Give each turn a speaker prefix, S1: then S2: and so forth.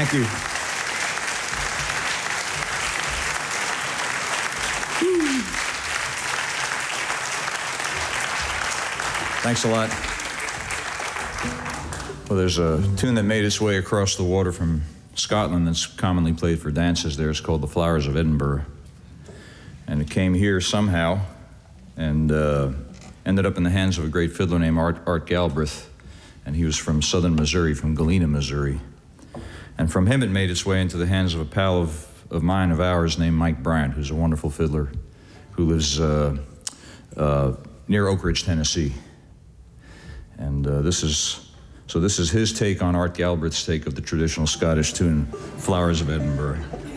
S1: Thank you. Thanks a lot. Well, there's a tune that made its way across the water from Scotland that's commonly played for dances there. It's called The Flowers of Edinburgh. And it came here somehow and ended up in the hands of a great fiddler named Art Galbraith. And he was from southern Missouri, from Galena, Missouri. And from him it made its way into the hands of a pal of mine, of ours, named Mike Bryant, who's a wonderful fiddler who lives near Oak Ridge, Tennessee. And this is his take on Art Galbraith's take of the traditional Scottish tune, Flowers of Edinburgh.